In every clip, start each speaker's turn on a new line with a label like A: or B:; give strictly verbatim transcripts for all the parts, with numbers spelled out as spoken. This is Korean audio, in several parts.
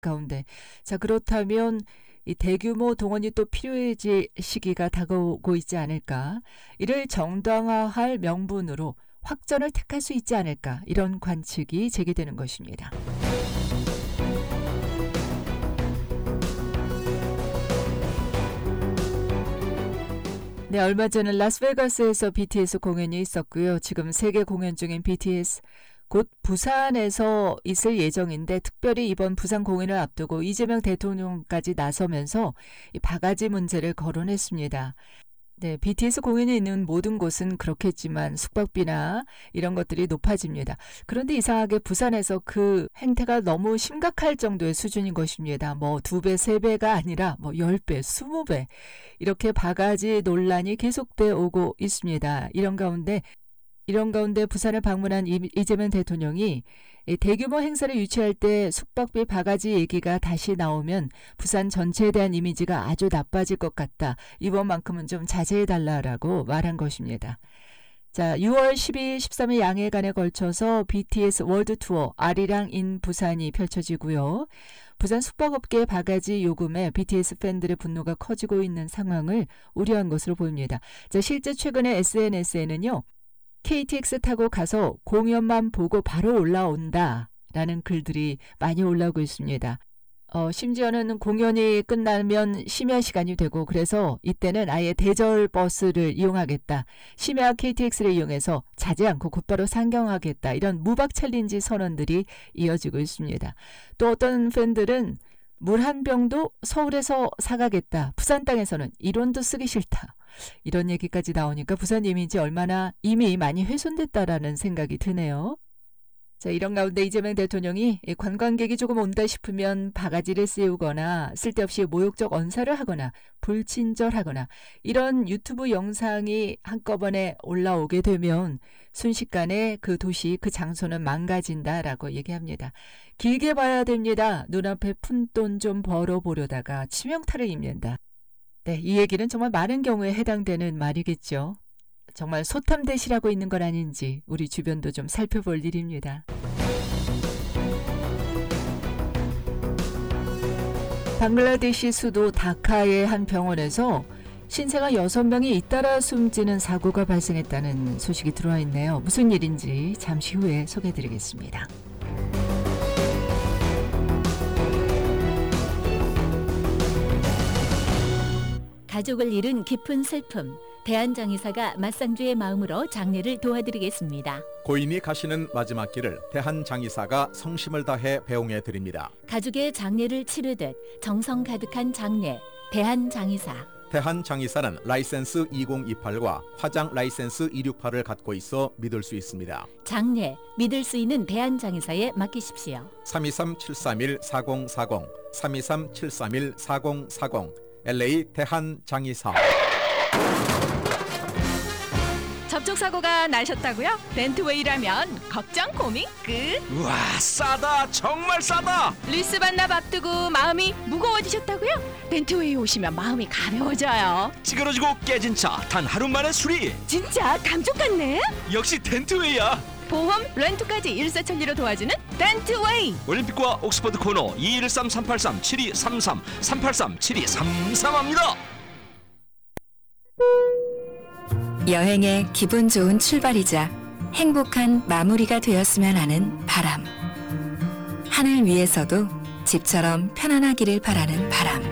A: 가운데. 자, 그렇다면 이 대규모 동원이 또 필요해질 시기가 다가오고 있지 않을까. 이를 정당화할 명분으로 확전을 택할 수 있지 않을까. 이런 관측이 제기되는 것입니다. 네, 얼마 전에 라스베가스에서 비티에스 공연이 있었고요. 지금 세계 공연 중인 비티에스 곧 부산에서 있을 예정인데 특별히 이번 부산 공연을 앞두고 이재명 대통령까지 나서면서 이 바가지 문제를 거론했습니다. 네, 비티에스 공연이 있는 모든 곳은 그렇겠지만 숙박비나 이런 것들이 높아집니다. 그런데 이상하게 부산에서 그 행태가 너무 심각할 정도의 수준인 것입니다. 뭐 두 배, 세 배가 아니라 뭐 열 배, 스무 배 이렇게 바가지 논란이 계속돼 오고 있습니다. 이런 가운데 이런 가운데 부산을 방문한 이재명 대통령이 대규모 행사를 유치할 때 숙박비 바가지 얘기가 다시 나오면 부산 전체에 대한 이미지가 아주 나빠질 것 같다. 이번만큼은 좀 자제해달라고 말한 것입니다. 자, 유월 십이, 십삼 일 양일간에 걸쳐서 비티에스 월드 투어 아리랑 인 부산이 펼쳐지고요. 부산 숙박업계 바가지 요금에 비티에스 팬들의 분노가 커지고 있는 상황을 우려한 것으로 보입니다. 자, 실제 최근에 에스엔에스에는요. 케이티엑스 타고 가서 공연만 보고 바로 올라온다라는 글들이 많이 올라오고 있습니다. 어, 심지어는 공연이 끝나면 심야 시간이 되고 그래서 이때는 아예 대절 버스를 이용하겠다. 심야 케이티엑스를 이용해서 자지 않고 곧바로 상경하겠다. 이런 무박 챌린지 선언들이 이어지고 있습니다. 또 어떤 팬들은 물 한 병도 서울에서 사가겠다. 부산 땅에서는 일원도 쓰기 싫다. 이런 얘기까지 나오니까 부산 이미지 얼마나 이미 많이 훼손됐다라는 생각이 드네요. 자, 이런 가운데 이재명 대통령이 관광객이 조금 온다 싶으면 바가지를 씌우거나 쓸데없이 모욕적 언사를 하거나 불친절하거나 이런 유튜브 영상이 한꺼번에 올라오게 되면 순식간에 그 도시, 그 장소는 망가진다라고 얘기합니다. 길게 봐야 됩니다. 눈앞에 푼돈 좀 벌어보려다가 치명타를 입는다. 네, 이 얘기는 정말 많은 경우에 해당되는 말이겠죠. 정말 소탐대실하고 있는 건 아닌지 우리 주변도 좀 살펴볼 일입니다. 방글라데시 수도 다카의 한 병원에서 신생아 여섯 명이 잇따라 숨지는 사고가 발생했다는 소식이 들어와 있네요. 무슨 일인지 잠시 후에 소개해드리겠습니다.
B: 가족을 잃은 깊은 슬픔, 대한장의사가 맞상주의 마음으로 장례를 도와드리겠습니다.
C: 고인이 가시는 마지막 길을 대한장의사가 성심을 다해 배웅해 드립니다.
B: 가족의 장례를 치르듯 정성 가득한 장례, 대한장의사.
C: 대한장의사는 라이센스 이공이팔과 화장 라이센스 이백육십팔을 갖고 있어 믿을 수 있습니다.
B: 장례, 믿을 수 있는 대한장의사에 맡기십시오.
C: 삼이삼 칠삼일 사공사공, 삼이삼 칠삼일 사공사공 엘에이 대한장의사.
D: 접촉사고가 나셨다고요? 렌트웨이라면 걱정 고민 끝.
E: 우와, 싸다, 정말 싸다.
D: 리스 반납 앞두고 마음이 무거워지셨다고요? 렌트웨이 오시면 마음이 가벼워져요.
E: 찌그러지고 깨진 차 단 하루 만에 수리.
D: 진짜 감쪽 같네.
E: 역시 렌트웨이야.
D: 보험, 렌트까지 일사천리로 도와주는 렌트웨이.
E: 올림픽과 옥스퍼드 코너 이일삼 삼팔삼 칠이삼삼 삼팔삼 칠이삼삼합니다.
F: 여행의 기분 좋은 출발이자 행복한 마무리가 되었으면 하는 바람. 하늘 위에서도 집처럼 편안하기를 바라는 바람.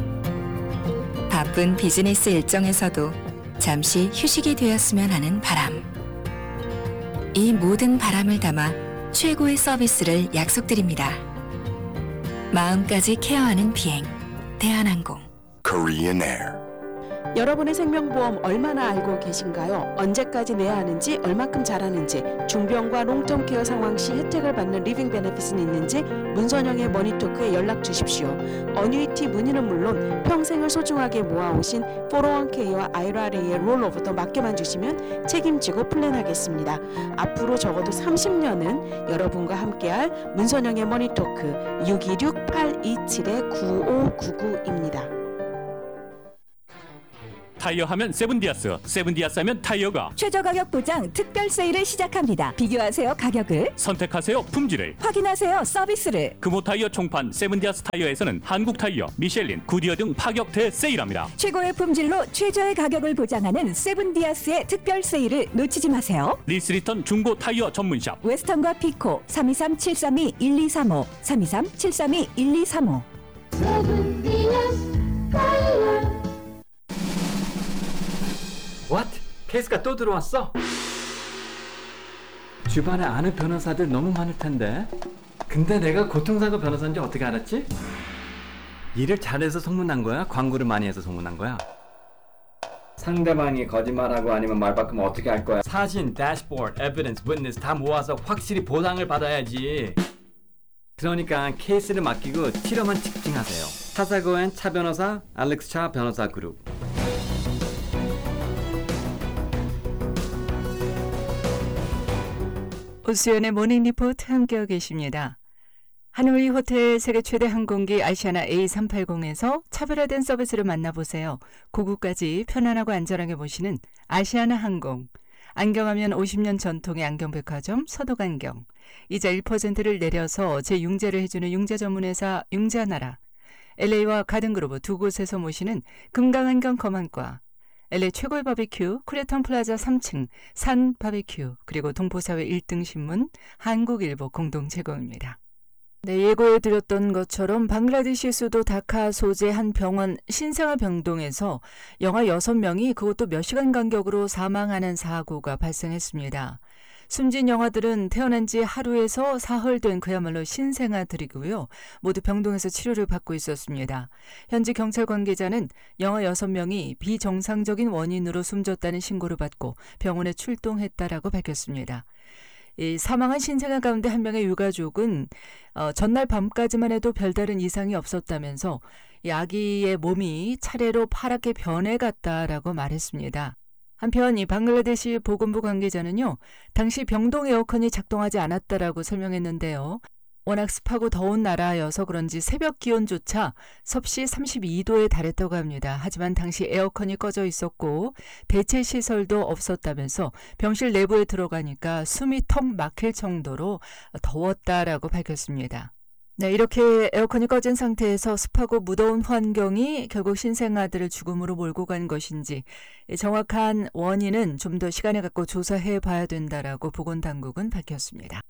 F: 바쁜 비즈니스 일정에서도 잠시 휴식이 되었으면 하는 바람. 이 모든 바람을 담아 최고의 서비스를 약속드립니다. 마음까지 케어하는 비행, 대한항공.
G: Korean Air.
H: 여러분의 생명보험 얼마나 알고 계신가요? 언제까지 내야 하는지, 얼마큼 잘하는지, 중병과 롱텀 케어 상황 시 혜택을 받는 리빙 베네핏은 있는지 문선영의 머니토크에 연락 주십시오. 어뉴이티 문의는 물론 평생을 소중하게 모아오신 포로원케이와 아이알에이의 롤오버도 맡겨만 주시면 책임지고 플랜하겠습니다. 앞으로 적어도 삼십 년은 여러분과 함께할 문선영의 머니토크 육이육 팔이칠 구오구구입니다.
G: 타이어 하면 세븐디아스, 세븐디아스 하면 타이어가
B: 최저 가격 보장 특별 세일을 시작합니다. 비교하세요 가격을,
G: 선택하세요 품질을,
B: 확인하세요 서비스를.
G: 금호 타이어 총판 세븐디아스 타이어에서는 한국 타이어, 미셸린, 구디어 등 파격 대세일합니다.
B: 최고의 품질로 최저의 가격을 보장하는 세븐디아스의 특별 세일을 놓치지 마세요.
G: 리스리턴 중고 타이어 전문샵
B: 웨스턴과 피코 삼이삼 칠삼이 일이삼오 삼이삼 칠삼이 일이삼오.
I: What? 케이스가 또 들어왔어? 주변에 아는 변호사들 너무 많을 텐데. 근데 내가 고통사고 변호사인지 어떻게 알았지? 일을 잘해서 소문난 거야? 광고를 많이 해서 소문난 거야? 상대방이 거짓말하고 아니면 말 바꾸면 어떻게 할 거야? 사진, 대시보드, 에비던스, 위트니스 다 모아서 확실히 보상을 받아야지. 그러니까 케이스를 맡기고 치료만 집중하세요. 차사고엔 차 변호사, 알렉스 차 변호사 그룹.
A: 오수연의 모닝 리포트 함께하고 계십니다. 하노이 호텔 세계 최대 항공기 아시아나 에이 삼백팔십에서 차별화된 서비스를 만나보세요. 고국까지 편안하고 안전하게 모시는 아시아나 항공. 안경하면 오십 년 전통의 안경백화점 서독안경. 이자 일 퍼센트를 내려서 재융자를 해주는 융자 전문회사 융자나라. 엘에이와 가든그로브 두 곳에서 모시는 금강안경 검안과. 엘에이 최고의 바비큐 쿠레턴 플라자 삼 층 산 바비큐 그리고 동포사회 일 등 신문 한국일보 공동 제공입니다. 네, 예고해드렸던 것처럼 방글라데시 수도 다카 소재 한 병원 신생아 병동에서 영아 여섯 명이 그것도 몇 시간 간격으로 사망하는 사고가 발생했습니다. 숨진 영아들은 태어난 지 하루에서 사흘 된 그야말로 신생아들이고요. 모두 병동에서 치료를 받고 있었습니다. 현지 경찰 관계자는 영아 여섯 명이 비정상적인 원인으로 숨졌다는 신고를 받고 병원에 출동했다라고 밝혔습니다. 이 사망한 신생아 가운데 한 명의 유가족은 어, 전날 밤까지만 해도 별다른 이상이 없었다면서 이 아기의 몸이 차례로 파랗게 변해갔다라고 말했습니다. 한편 이 방글라데시 보건부 관계자는요, 당시 병동 에어컨이 작동하지 않았다라고 설명했는데요. 워낙 습하고 더운 나라여서 그런지 새벽 기온조차 섭씨 삼십이 도에 달했다고 합니다. 하지만 당시 에어컨이 꺼져 있었고 대체 시설도 없었다면서 병실 내부에 들어가니까 숨이 턱 막힐 정도로 더웠다라고 밝혔습니다. 네, 이렇게 에어컨이 꺼진 상태에서 습하고 무더운 환경이 결국 신생아들을 죽음으로 몰고 간 것인지 정확한 원인은 좀 더 시간을 갖고 조사해 봐야 된다라고 보건당국은 밝혔습니다.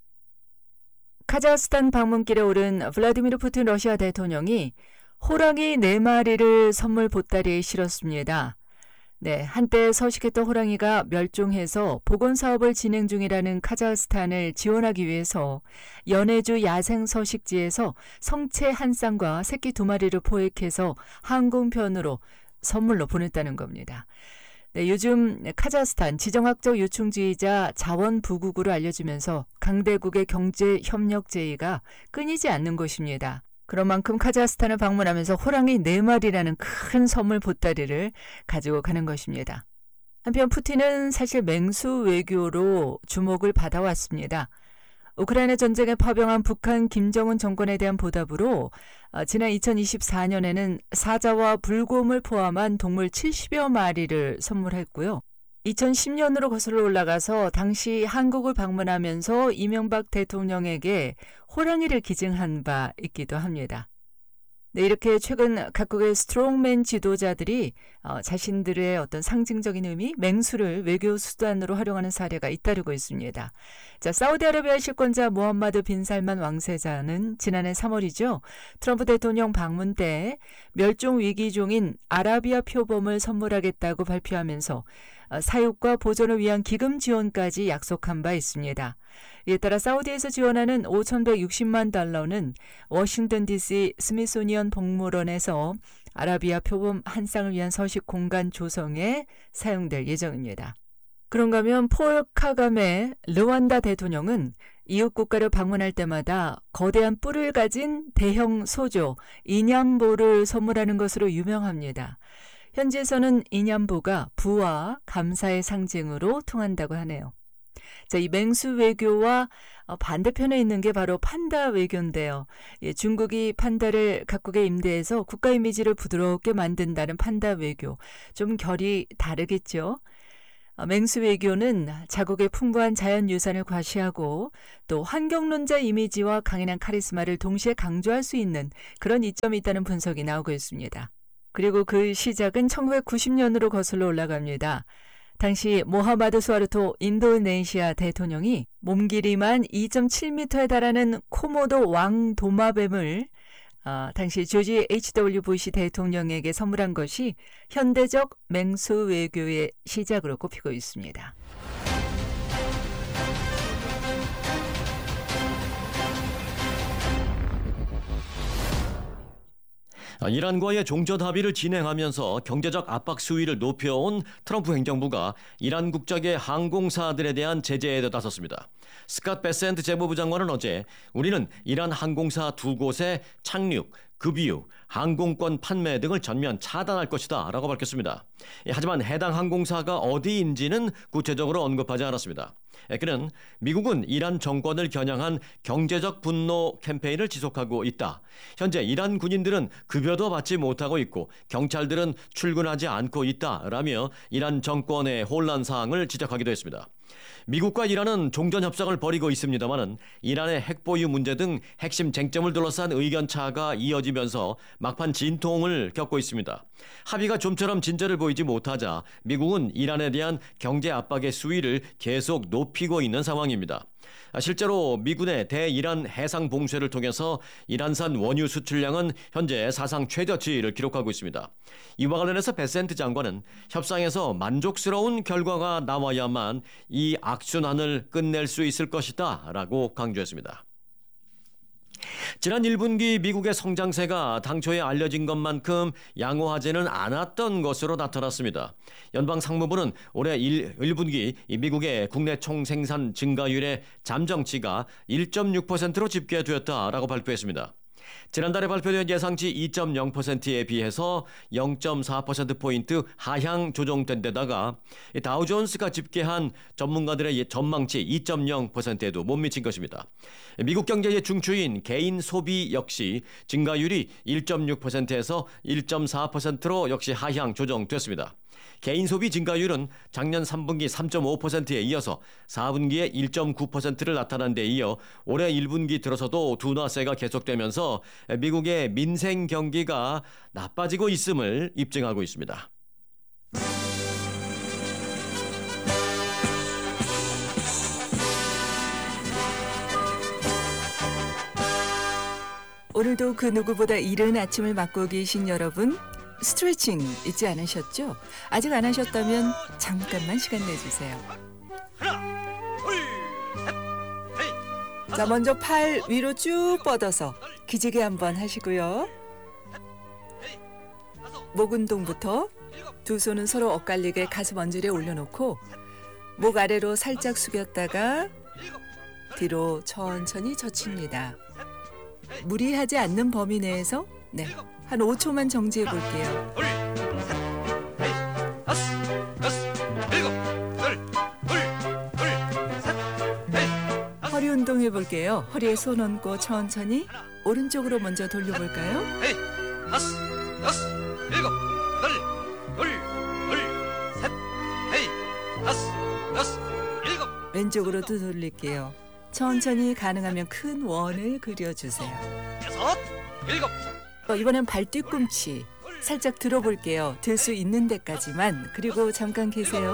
A: 카자흐스탄 방문길에 오른 블라디미르 푸틴 러시아 대통령이 호랑이 네 마리를 선물 보따리에 실었습니다. 네, 한때 서식했던 호랑이가 멸종해서 복원 사업을 진행 중이라는 카자흐스탄을 지원하기 위해서 연해주 야생 서식지에서 성체 한 쌍과 새끼 두 마리를 포획해서 항공편으로 선물로 보냈다는 겁니다. 네, 요즘 카자흐스탄 지정학적 요충지이자 자원부국으로 알려지면서 강대국의 경제 협력 제의가 끊이지 않는 곳입니다. 그런 만큼 카자흐스탄을 방문하면서 호랑이 네 마리라는 큰 선물 보따리를 가지고 가는 것입니다. 한편 푸틴은 사실 맹수 외교로 주목을 받아왔습니다. 우크라이나 전쟁에 파병한 북한 김정은 정권에 대한 보답으로 지난 이천이십사 년에는 사자와 불곰을 포함한 동물 칠십여 마리를 선물했고요. 이천십 년으로 거슬러 올라가서 당시 한국을 방문하면서 이명박 대통령에게 호랑이를 기증한 바 있기도 합니다. 네, 이렇게 최근 각국의 스트롱맨 지도자들이 어, 자신들의 어떤 상징적인 의미, 맹수를 외교 수단으로 활용하는 사례가 잇따르고 있습니다. 자, 사우디아라비아 실권자 모함마드 빈 살만 왕세자는 지난해 삼월이죠. 트럼프 대통령 방문 때 멸종 위기종인 아라비아 표범을 선물하겠다고 발표하면서 어, 사육과 보존을 위한 기금 지원까지 약속한 바 있습니다. 이에 따라 사우디에서 지원하는 오천백육십만 달러는 워싱턴 디씨 스미소니언 동물원에서 아라비아 표범 한 쌍을 위한 서식 공간 조성에 사용될 예정입니다. 그런가 하면 폴 카가메 르완다 대통령은 이웃 국가를 방문할 때마다 거대한 뿔을 가진 대형 소조 이냠보를 선물하는 것으로 유명합니다. 현지에서는 이냠보가 부와 감사의 상징으로 통한다고 하네요. 자, 이 맹수 외교와 반대편에 있는 게 바로 판다 외교인데요. 예, 중국이 판다를 각국에 임대해서 국가 이미지를 부드럽게 만든다는 판다 외교. 좀 결이 다르겠죠. 맹수 외교는 자국의 풍부한 자연유산을 과시하고 또 환경론자 이미지와 강인한 카리스마를 동시에 강조할 수 있는 그런 이점이 있다는 분석이 나오고 있습니다. 그리고 그 시작은 천구백구십 년으로 거슬러 올라갑니다. 당시 모하마드 수하르토 인도네시아 대통령이 몸 길이만 이 점 칠 미터에 달하는 코모도 왕 도마뱀을 아, 당시 조지 에이치 더블유 부시 대통령에게 선물한 것이 현대적 맹수 외교의 시작으로 꼽히고 있습니다.
J: 이란과의 종전 합의를 진행하면서 경제적 압박 수위를 높여온 트럼프 행정부가 이란 국적의 항공사들에 대한 제재에 나섰습니다. 스캇 베센트 재무부 장관은 어제 우리는 이란 항공사 두 곳의 착륙, 급유, 항공권 판매 등을 전면 차단할 것이다 라고 밝혔습니다. 하지만 해당 항공사가 어디인지는 구체적으로 언급하지 않았습니다. 그는 미국은 이란 정권을 겨냥한 경제적 분노 캠페인을 지속하고 있다. 현재 이란 군인들은 급여도 받지 못하고 있고 경찰들은 출근하지 않고 있다라며 이란 정권의 혼란 사항을 지적하기도 했습니다. 미국과 이란은 종전 협상을 벌이고 있습니다마는 이란의 핵 보유 문제 등 핵심 쟁점을 둘러싼 의견 차가 이어지면서 막판 진통을 겪고 있습니다. 합의가 좀처럼 진전을 보이지 못하자 미국은 이란에 대한 경제 압박의 수위를 계속 높이고 있는 상황입니다. 실제로 미군의 대이란 해상 봉쇄를 통해서 이란산 원유 수출량은 현재 사상 최저치를 기록하고 있습니다. 이와 관련해서 베센트 장관은 협상에서 만족스러운 결과가 나와야만 이 악순환을 끝낼 수 있을 것이다 라고 강조했습니다. 지난 일 분기 미국의 성장세가 당초에 알려진 것만큼 양호하지는 않았던 것으로 나타났습니다. 연방상무부는 올해 일 분기 미국의 국내 총생산 증가율의 잠정치가 일 점 육 퍼센트로 집계되었다라고 발표했습니다. 지난달에 발표된 예상치 이 점 영 퍼센트에 비해서 영 점 사 퍼센트포인트 하향 조정된 데다가 다우존스가 집계한 전문가들의 전망치 이 점 영 퍼센트에도 못 미친 것입니다. 미국 경제의 중추인 개인 소비 역시 증가율이 일 점 육 퍼센트에서 일 점 사 퍼센트로 역시 하향 조정됐습니다. 개인 소비 증가율은 작년 삼 분기 삼 점 오 퍼센트에 이어서 사 분기에 일 점 구 퍼센트를 나타난 데 이어 올해 일 분기 들어서도 둔화세가 계속되면서 미국의 민생 경기가 나빠지고 있음을 입증하고 있습니다.
A: 오늘도 그 누구보다 이른 아침을 맞고 계신 여러분, 스트레칭 잊지 않으셨죠? 아직 안 하셨다면 잠깐만 시간 내주세요. 자, 먼저 팔 위로 쭉 뻗어서 기지개 한번 하시고요. 목 운동부터 두 손은 서로 엇갈리게 가슴 언저리에 올려놓고 목 아래로 살짝 숙였다가 뒤로 천천히 젖힙니다. 무리하지 않는 범위 내에서 네, 한 오 초만 정지해 볼게요. 허리 운동해 볼게요. 허리에 손 얹고 천천히 오른쪽으로 먼저 돌려볼까요? 왼쪽으로도 돌릴게요. 천천히 가능하면 큰 원을 그려주세요. 이번엔 발 뒤꿈치 살짝 들어볼게요. 들 수 있는 데까지만. 그리고 잠깐 계세요.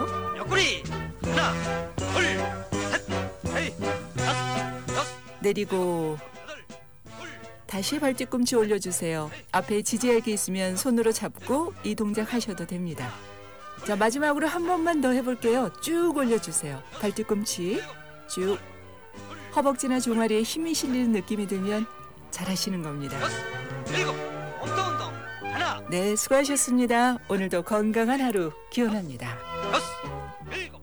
A: 내리고 다시 발 뒤꿈치 올려주세요. 앞에 지지할게 있으면 손으로 잡고 이 동작 하셔도 됩니다. 자, 마지막으로 한 번만 더 해볼게요. 쭉 올려주세요. 발 뒤꿈치 쭉. 허벅지나 종아리에 힘이 실리는 느낌이 들면 잘하시는 겁니다. 네, 수고하셨습니다. 오늘도 건강한 하루 기원합니다.